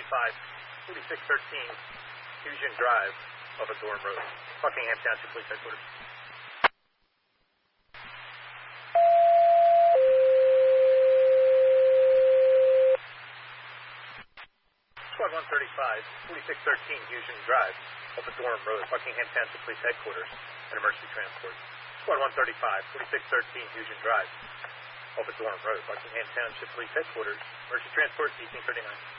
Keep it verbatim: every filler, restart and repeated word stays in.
thirty-five, forty-six thirteen, Fusion Drive, off of Durham Road, Buckingham Township Police Headquarters. Squad one thirty-five, forty-six thirteen, Fusion Drive, off of Durham Road, Buckingham Township Police Headquarters, and emergency transport. Squad one thirty-five, forty-six thirteen, Fusion Drive, off of Durham Road, Buckingham Township Police Headquarters, emergency transport, eighteen thirty-nine.